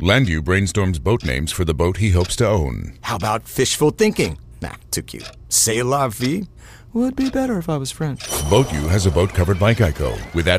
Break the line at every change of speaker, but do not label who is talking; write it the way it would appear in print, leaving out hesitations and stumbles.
Landu brainstorms boat names for the boat he hopes to own.
How about fishful thinking? Nah, too cute. C'est la vie? Would be better if I was French.
Boat U has a boat covered by Geico with